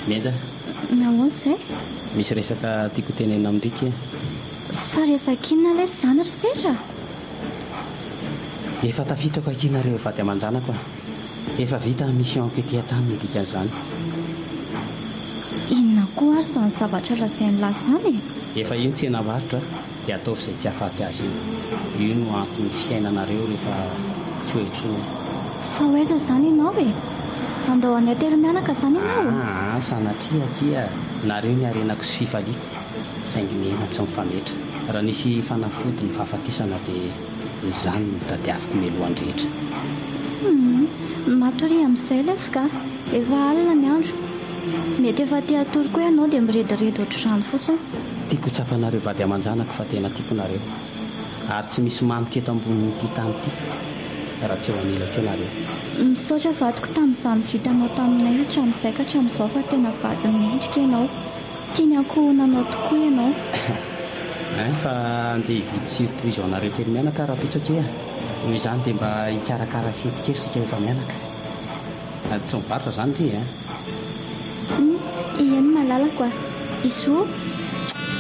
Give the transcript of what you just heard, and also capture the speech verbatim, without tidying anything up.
Menja. Nahoana izay? Misy resaka tiako tenena amindrika. Fa resak'inona ilay izany ry sendra? Efa tafitako ankinareo vady aman-janako. Efa vita mission enquête tany midika an'izany. Inona koa ary izany zavatra lazain'ny lahy izany? Efa io tsy enam-barotra dia ataovy izay tsy hahafaty azy io. Io no antony fiainanareo rehefa tsy ho entsoina. Fa hoaiza izany ianao e? Andao any atery-mianaka izany ianao? Ah, sanatria kia nareo ny arenako sy fifaliako. Saingy mihena tsy mifametra. Raha nisy fanafody ny fahafatesana dia izany no tadiaviko melohan-drehetra. Hmm, matory amin'izay lesy ka. Efa alina ny andro. Mety efa tia atory koa ianao dia mirediredy ohatr'izany fotsiny. Tiako tsapanareo vady aman-janako fa tena tiako nareo. Ary tsy misy mamika eto ambonin'ity tany ity raha tsy eo anilako nareo. Misaotra vadiko tamin'izany vitanao taminay hatramin'izay ka hatramin'izao fa tena vady mihitsika ianao. Tiany ankohonanao tokoa ianao. Fa andeha hividy surprise ho anareo kely mianaka raha pitsaka e. Noho izany dia mba hikarakara fety kely sika efa mianaka. Tsy mivarotra izany ty e. Eny malalako a. Izo.